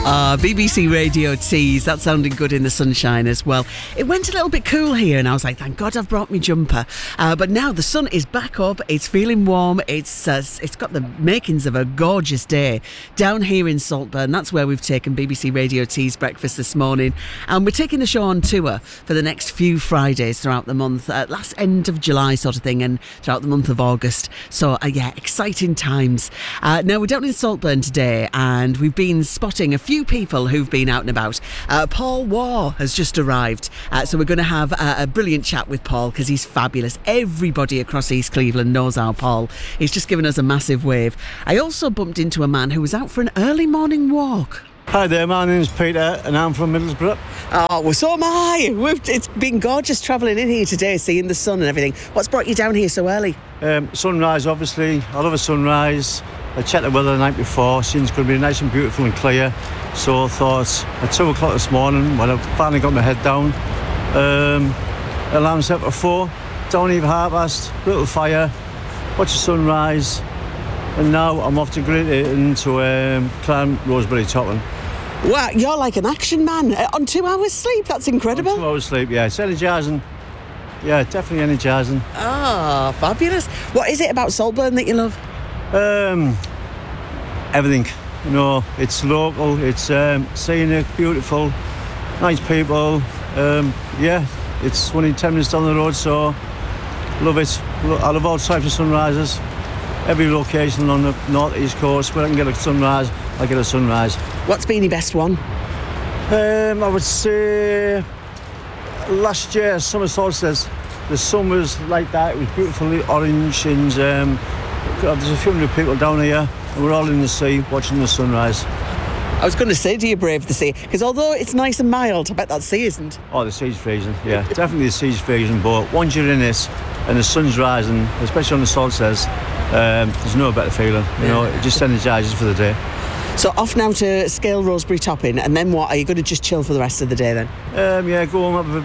BBC Radio Tees, that sounded good in the sunshine as well. It went a little bit cool here and I was like, thank God I've brought my jumper. But now the sun is back up, it's feeling warm, it's got the makings of a gorgeous day. Down here in Saltburn, that's where we've taken BBC Radio Tees breakfast this morning. And we're taking the show on tour for the next few Fridays throughout the month, last end of July sort of thing, and throughout the month of August. So yeah, exciting times. Now we're down in Saltburn today and we've been spotting a few people who've been out and about. Paul Waugh has just arrived, so we're going to have a brilliant chat with Paul because he's fabulous. Everybody across East Cleveland knows our Paul. He's just given us a massive wave. I also bumped into a man who was out for an early morning walk. Hi there, my name's Peter and I'm from Middlesbrough. Oh, well, so am I. It's been gorgeous travelling in here today, seeing the sun and everything. What's brought you down here so early? Sunrise, obviously. I love a sunrise. I checked the weather the night before. Seems going to be nice and beautiful and clear. So I thought at 2 o'clock this morning, when I finally got my head down, alarm set for 4, down even 1:30, little fire, watch the sunrise, and now I'm off to Great Ayton to climb Roseberry Topping. Wow, you're like an action man. On 2 hours sleep, that's incredible. 2 hours sleep, yeah. It's energising. Yeah, definitely energising. Ah, fabulous. What is it about Saltburn that you love? Everything. You know, it's local, it's scenic, beautiful, nice people. Yeah, it's only 10 minutes down the road, so love it. I love all types of sunrises. Every location on the north-east coast where I can get a sunrise, I get a sunrise. What's been your best one? I would say last year, summer solstice. The sun was like that. It was beautifully orange, and there's a few hundred people down here, and we're all in the sea watching the sunrise. I was going to say, do you brave the sea? Because although it's nice and mild, I bet that sea isn't. Oh, the sea's freezing, yeah. Definitely the sea's freezing, but once you're in it and the sun's rising, especially on the solstice, there's no better feeling. You know, it just energises for the day. So off now to scale Roseberry Topping, and then what? Are you going to just chill for the rest of the day then? Yeah, go home, have